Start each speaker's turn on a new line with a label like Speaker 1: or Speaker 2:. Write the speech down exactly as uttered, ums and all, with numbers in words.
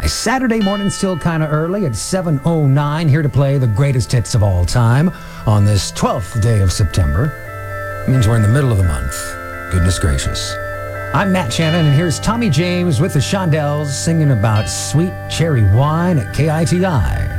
Speaker 1: Saturday morning, still kind of early at seven oh nine, here to play the greatest hits of all time on this twelfth day of September. It means we're in the middle of the month. Goodness gracious. I'm Matt Shannon, and here's Tommy James with the Shondells singing about sweet cherry wine at K I T I.